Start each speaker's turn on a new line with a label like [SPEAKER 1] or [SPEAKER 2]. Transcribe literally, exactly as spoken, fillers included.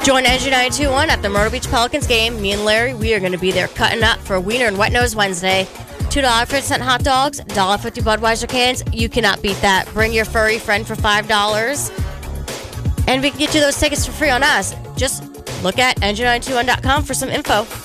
[SPEAKER 1] Join N G nine two one at the Myrtle Beach Pelicans game. Me and Larry, we are going to be there cutting up for Wiener and Wet Nose Wednesday. two dollars and fifty cents hot dogs, one dollar fifty Budweiser cans. You cannot beat that. Bring your furry friend for five dollars. And we can get you those tickets for free on us. Just look at N G nine two one dot com for some info.